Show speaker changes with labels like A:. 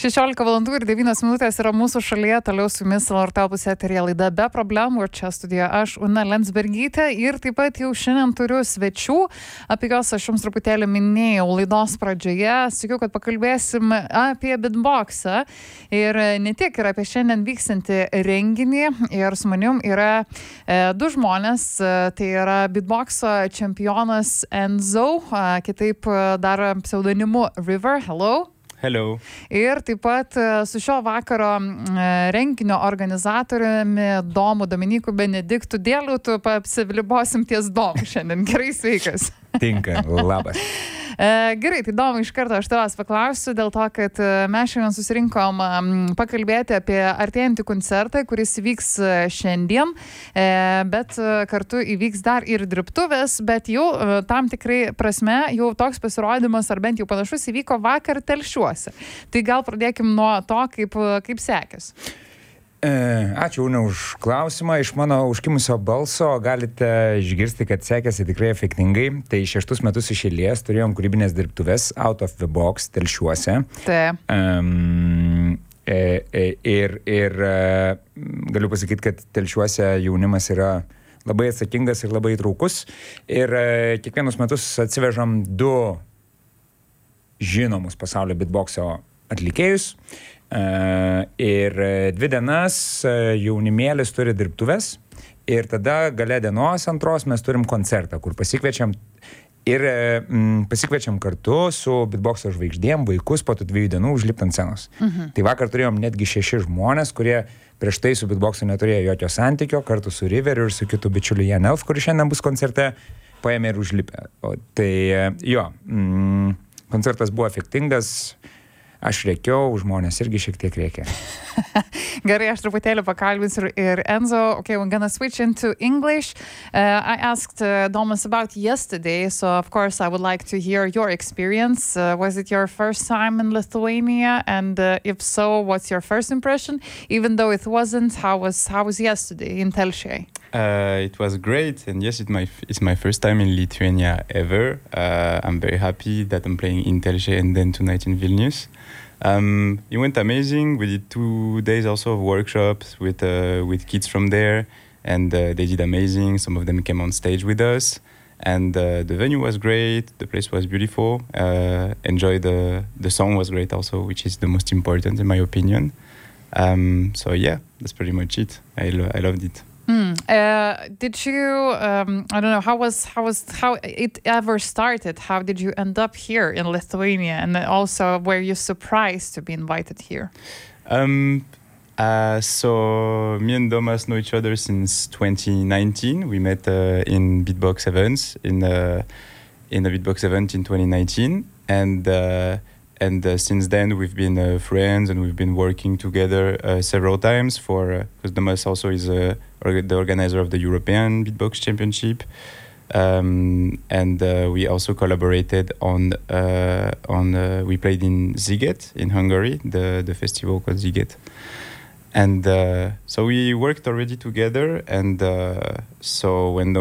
A: 16:09 yra mūsų šalyje, toliau su jumis LRT Opus eteryje laida Be problemų, ir čia studijoje aš, Una Lensbergytė, ir taip pat jau šiandien turiu svečių, apie juos aš jums truputėlį minėjau laidos pradžioje, sakiau, kad pakalbėsim apie beatboxą ir ne tiek ir apie šiandien vyksantį renginį, ir su manim yra du žmonės, tai yra beatboxo čempionas Enzo, kitaip dar pseudonimu River, hello.
B: Hello.
A: Ir taip pat su šio vakaro renginio organizatoriumi Domu Dominiku Benediktu Dėliutu apsivilibosim ties Domu šiandien. Gerai, sveikas.
B: Tinka, labas.
A: Gerai, tai Domai, iš karto aš tavęs paklausiu dėl to, kad mes šiandien susirinkom pakalbėti apie artėjantį koncertą, kuris įvyks šiandien, bet kartu įvyks dar ir dirbtuvės, bet jau tam tikrai prasme jau toks pasirodymas, ar bent jau panašus, įvyko vakar Telšiuose. Tai gal pradėkim nuo to, kaip sekės.
B: Ačiū, Una, už klausimą. Iš mano užkimusio balso galite išgirsti, kad sekėsi tikrai efektingai. Tai 6 metus iš eilės turėjom kūrybinės dirbtuves Out of the Box Telšiuose.
A: Taip.
B: Ir galiu pasakyti, kad Telšiuose jaunimas yra labai atsakingas ir labai įtraukus. Ir kiekvienus metus atsivežam 2 žinomus pasaulio beatboxo atlikėjus. Ir 2 dienas jaunimėlis turi dirbtuves ir tada gale dienos antros mes turim koncertą, kur pasikviečiam kartu su beatboxo žvaigždėm vaikus po tų 2 dienų užlipti ant scenos. Tai vakar turėjom netgi 6 žmonės, kurie prieš tai su beatboxu neturėjo jokio santykio, kartu su Riveriu ir su kitu bičiuliu Jan Elf, kuris šiandien bus koncerte, paėmė ir užlipė. Tai jo, koncertas buvo efektingas. Aš rėkiau, žmonės irgi šiek tiek rėkė.
A: Gerai, aš truputėlį pakalbinsiu ir Enzo. Okay, we're gonna switch into English. I asked Domas about yesterday, so of course I would like to hear your experience. Was it your first time in Lithuania? And if so, what's your first impression? Even though it wasn't, how was yesterday in Telšiai?
C: It was great, and yes, it's my first time in Lithuania ever. I'm very happy that I'm playing in Telšiai and then tonight in Vilnius. It went amazing. We did 2 days also of workshops with kids from there, and they did amazing. Some of them came on stage with us, and the venue was great. The place was beautiful. Enjoyed the song was great also, which is the most important in my opinion. So yeah, that's pretty much it. I loved it.
A: Did you, I don't know, how it ever started? How did you end up here in Lithuania? And also, were you surprised to be invited here?
C: So me and Domas know each other since 2019. We met in Beatbox events, in a Beatbox event in 2019. And since then, we've been friends, and we've been working together several times because Domas also is the organizer of the European Beatbox Championship. And we also collaborated we played in Sziget in Hungary, the festival called Sziget. And so we worked already together, and so when